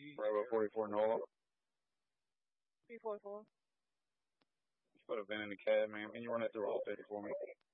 Bravo 44 Nola. 344. Just put a VIN in the cab, man. Can you run that through all 50 for me?